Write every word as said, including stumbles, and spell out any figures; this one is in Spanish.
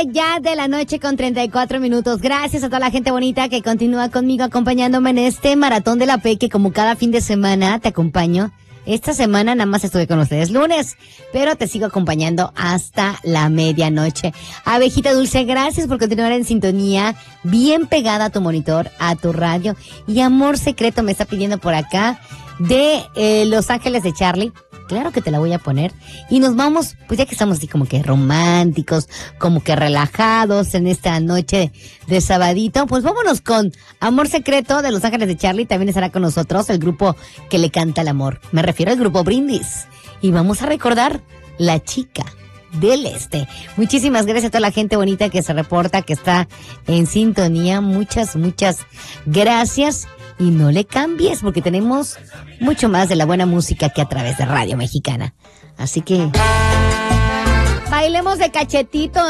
ya de la noche con treinta y cuatro minutos. Gracias a toda la gente bonita que continúa conmigo acompañándome en este maratón de la P, que como cada fin de semana te acompaño. Esta semana nada más estuve con ustedes lunes, pero te sigo acompañando hasta la medianoche. Abejita Dulce, gracias por continuar en sintonía, bien pegada a tu monitor, a tu radio. Y Amor Secreto me está pidiendo por acá de eh, Los Ángeles de Charlie. Claro que te la voy a poner. Y nos vamos, pues ya que estamos así como que románticos, como que relajados en esta noche de sabadito, pues vámonos con Amor Secreto de Los Ángeles de Charlie. También estará con nosotros el grupo que le canta el amor. Me refiero al grupo Brindis. Y vamos a recordar La Chica del Este. Muchísimas gracias a toda la gente bonita que se reporta, que está en sintonía. Muchas, muchas gracias. Y no le cambies, porque tenemos mucho más de la buena música que a través de Radio Mexicana. Así que bailemos de cachetito.